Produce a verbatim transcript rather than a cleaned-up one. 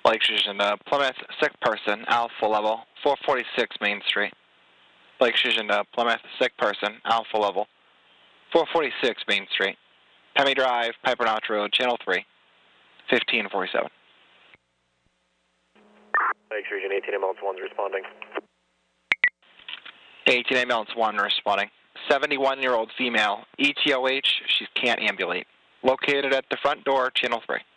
Lakes Region to Plymouth, sick person, Alpha Level, four forty-six Main Street. Lakes Region to Plymouth, sick person, Alpha Level, four forty-six Main Street. Pemmy Drive, Piper Notch Road, Channel three, fifteen forty-seven. Lakes Region eighteen ambulance one's responding. eighteen ambulance one responding. seventy-one-year-old female, E T O H, she can't ambulate. Located at the front door, Channel three.